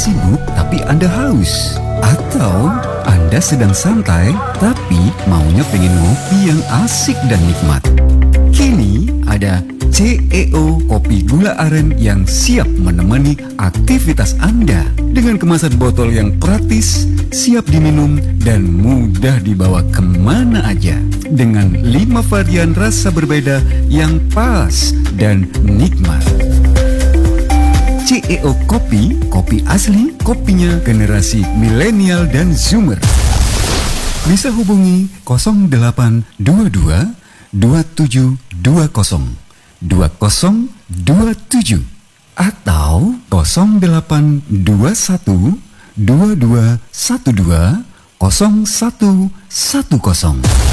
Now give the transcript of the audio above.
sibuk tapi Anda haus? Atau Anda sedang santai tapi maunya pengen ngopi yang asik dan nikmat? Kini ada CEO Kopi Gula Aren yang siap menemani aktivitas Anda dengan kemasan botol yang praktis, siap diminum, dan mudah dibawa kemana aja. Dengan 5 varian rasa berbeda yang pas dan nikmat. CEO Kopi, kopi asli, kopinya generasi milenial dan Zoomer. Bisa hubungi 0822 2720 2027 atau 0821 2212 0110.